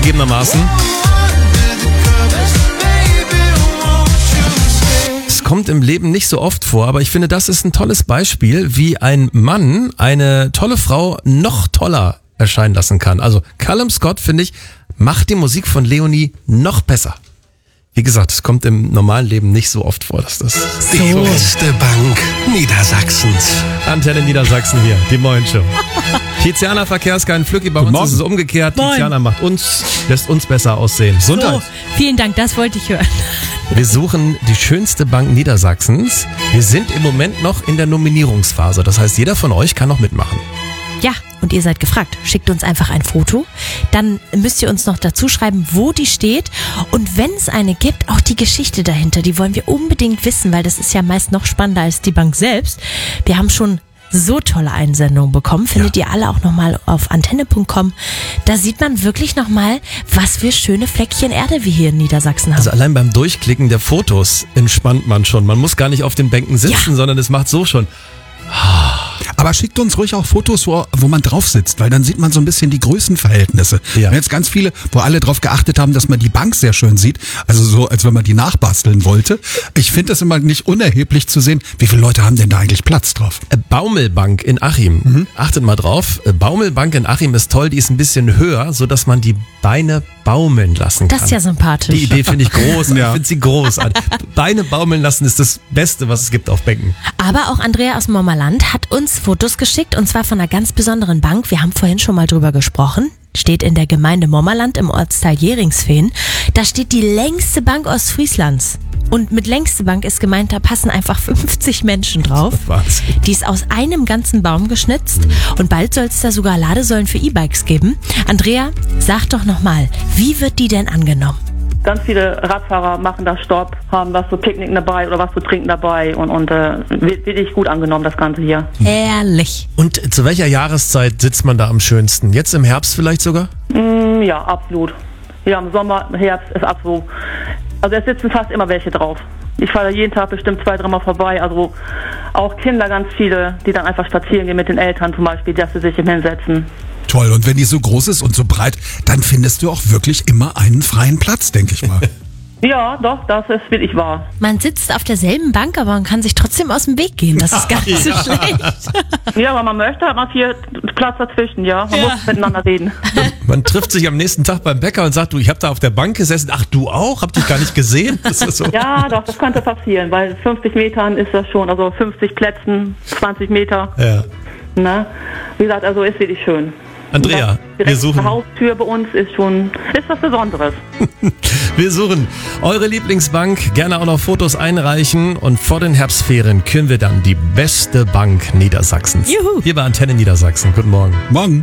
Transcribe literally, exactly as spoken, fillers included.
zugegebenermaßen. Es kommt im Leben nicht so oft vor, aber ich finde, das ist ein tolles Beispiel, wie ein Mann eine tolle Frau noch toller erscheinen lassen kann. Also Callum Scott, finde ich, macht die Musik von Leonie noch besser. Wie gesagt, es kommt im normalen Leben nicht so oft vor, dass das... Die größte Bank Niedersachsens. Antenne Niedersachsen hier, die Moin Show. Tiziana Verkehrskein Flücki, bei uns ist es umgekehrt. Moin. Tiziana macht uns, lässt uns besser aussehen. Gesundheit. So, vielen Dank, das wollte ich hören. Wir suchen die schönste Bank Niedersachsens. Wir sind im Moment noch in der Nominierungsphase. Das heißt, jeder von euch kann noch mitmachen. Ja, und ihr seid gefragt. Schickt uns einfach ein Foto. Dann müsst ihr uns noch dazu schreiben, wo die steht. Und wenn es eine gibt, auch die Geschichte dahinter. Die wollen wir unbedingt wissen, weil das ist ja meist noch spannender als die Bank selbst. Wir haben schon so tolle Einsendungen bekommen. Findet ja. ihr alle auch nochmal auf antenne punkt com. Da sieht man wirklich nochmal, was für schöne Fleckchen Erde wir hier in Niedersachsen haben. Also allein beim Durchklicken der Fotos entspannt man schon. Man muss gar nicht auf den Bänken sitzen, ja. sondern es macht so schon... Aber schickt uns ruhig auch Fotos, wo, wo man drauf sitzt, weil dann sieht man so ein bisschen die Größenverhältnisse. Ja. Wir haben jetzt ganz viele, wo alle drauf geachtet haben, dass man die Bank sehr schön sieht, also so, als wenn man die nachbasteln wollte. Ich finde das immer nicht unerheblich zu sehen, wie viele Leute haben denn da eigentlich Platz drauf? Baumelbank in Achim, mhm. achtet mal drauf, Baumelbank in Achim ist toll, die ist ein bisschen höher, sodass man die Beine baumeln lassen kann. Das ist ja sympathisch. Die Idee finde ich groß, ja. ich finde sie großartig. Beine baumeln lassen ist das Beste, was es gibt auf Bänken. Aber auch Andrea aus Mommerland hat uns Fotos geschickt und zwar von einer ganz besonderen Bank. Wir haben vorhin schon mal drüber gesprochen. Steht in der Gemeinde Mommerland im Ortsteil Jeringsfehn. Da steht die längste Bank Ostfrieslands. Und mit längste Bank ist gemeint, da passen einfach fünfzig Menschen drauf. Wahnsinn. Die ist aus einem ganzen Baum geschnitzt. Mhm. Und bald soll es da sogar Ladesäulen für E-Bikes geben. Andrea, sag doch nochmal, wie wird die denn angenommen? Ganz viele Radfahrer machen da Stopp, haben was zu picknicken dabei oder was zu trinken dabei und, und äh, wird wirklich gut angenommen, das Ganze hier. Herrlich. Und zu welcher Jahreszeit sitzt man da am schönsten? Jetzt im Herbst vielleicht sogar? Mm, ja, absolut. Ja, im Sommer, Herbst ist absolut. Also es sitzen fast immer welche drauf. Ich fahre jeden Tag bestimmt zwei, dreimal vorbei. Also auch Kinder, ganz viele, die dann einfach spazieren gehen mit den Eltern zum Beispiel, dass sie sich hinsetzen. Toll, und wenn die so groß ist und so breit, dann findest du auch wirklich immer einen freien Platz, denke ich mal. Ja, doch, das ist wirklich wahr. Man sitzt auf derselben Bank, aber man kann sich trotzdem aus dem Weg gehen. Das ist gar nicht so schlecht. Ja, wenn man möchte, hat man viel Platz dazwischen, ja. Man Ja. muss miteinander reden. Man trifft sich am nächsten Tag beim Bäcker und sagt, du, ich habe da auf der Bank gesessen. Ach, du auch? Hab dich gar nicht gesehen? Das ist so. Ja, doch, das könnte passieren, weil fünfzig Metern ist das schon, also fünfzig Plätzen, zwanzig Meter. Ja. Ne? Wie gesagt, also ist wirklich schön. Andrea, wir suchen... Die Haustür bei uns ist schon, ist was Besonderes. Wir suchen eure Lieblingsbank, gerne auch noch Fotos einreichen und vor den Herbstferien küren wir dann die beste Bank Niedersachsens. Juhu. Hier bei Antenne Niedersachsen. Guten Morgen. Morgen.